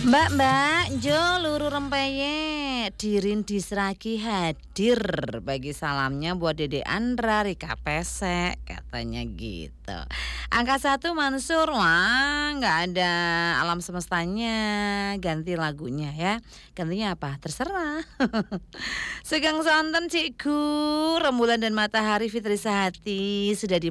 Mbak, Jo luru rempeyek Dirin Disragi hadir bagi salamnya buat Dede Andra, Rika Pesek katanya gitu. Angka 1 Mansur, wah nggak ada alam semestanya, ganti lagunya ya. Gantinya apa? Terserah. Sugeng sonten Cikgu, Rembulan dan Matahari Fitri Sehati sudah